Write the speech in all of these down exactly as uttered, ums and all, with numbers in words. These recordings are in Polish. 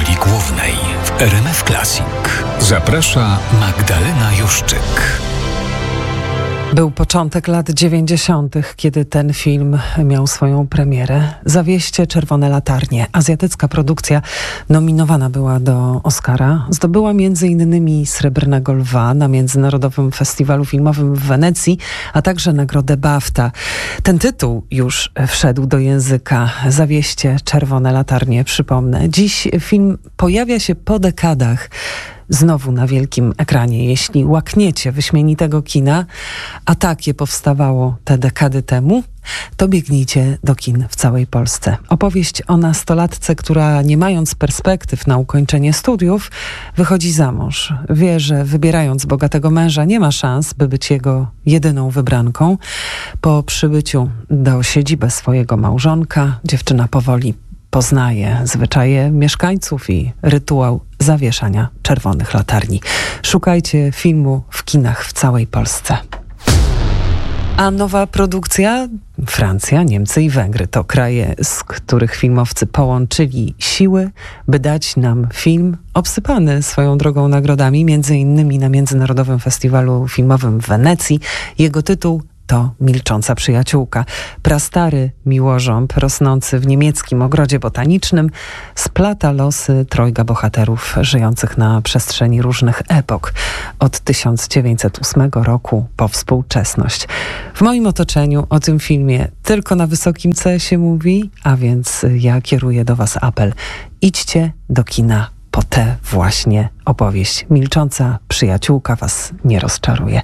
roli głównej w R M F Classic zaprasza Magdalena Juszczyk. Był początek lat dziewięćdziesiątych, kiedy ten film miał swoją premierę. Zawieście Czerwone latarnie. Azjatycka produkcja nominowana była do Oscara. Zdobyła między innymi Srebrnego Lwa na Międzynarodowym Festiwalu Filmowym w Wenecji, a także nagrodę BAFTA. Ten tytuł już wszedł do języka. Zawieście Czerwone latarnie, przypomnę. Dziś film pojawia się po dekadach znowu na wielkim ekranie. Jeśli łakniecie wyśmienitego kina, a takie powstawało te dekady temu, to biegnijcie do kin w całej Polsce. Opowieść o nastolatce, która nie mając perspektyw na ukończenie studiów, wychodzi za mąż. Wie, że wybierając bogatego męża nie ma szans, by być jego jedyną wybranką. Po przybyciu do siedziby swojego małżonka dziewczyna powoli poznaje zwyczaje mieszkańców i rytuał zawieszania czerwonych latarni. Szukajcie filmu w kinach w całej Polsce. A nowa produkcja? Francja, Niemcy i Węgry to kraje, z których filmowcy połączyli siły, by dać nam film obsypany swoją drogą nagrodami, między innymi na Międzynarodowym Festiwalu Filmowym w Wenecji. Jego tytuł to Milcząca przyjaciółka. Prastary miłożąb rosnący w niemieckim ogrodzie botanicznym splata losy trojga bohaterów żyjących na przestrzeni różnych epok. Od tysiąc dziewięćset ósmego roku po współczesność. W moim otoczeniu o tym filmie tylko na wysokim C się mówi, a więc ja kieruję do was apel. Idźcie do kina po tę właśnie opowieść. Milcząca przyjaciółka was nie rozczaruje.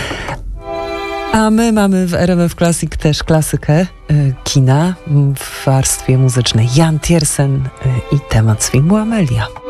A my mamy w R M F Classic też klasykę y, kina w warstwie muzycznej. Jan Tiersen y, i temat z filmu Amelia.